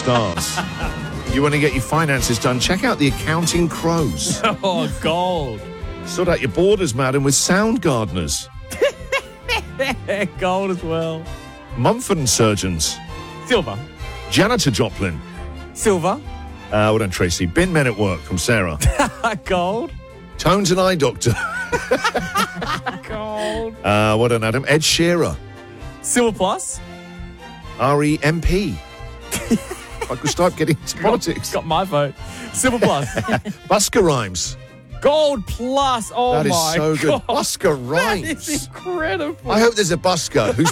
stars. You want to get your finances done? Check out the Accounting Crows. Oh, gold. Sort out your borders, madam, with Sound Gardeners. Gold as well. Mumford & Surgeons. Silver. Janitor Joplin. Silver. Well done, Tracy. Bin Men at Work from Sarah. Gold. Tones and Eye Doctor. Gold. Well done, Adam. Ed Shearer. Silver plus. REMP. I could start getting into politics. Got my vote. Silver plus. Busker Rhymes. Gold plus. Oh, That is my so good. God. Busker That is Rhymes. incredible. I hope there's a busker who's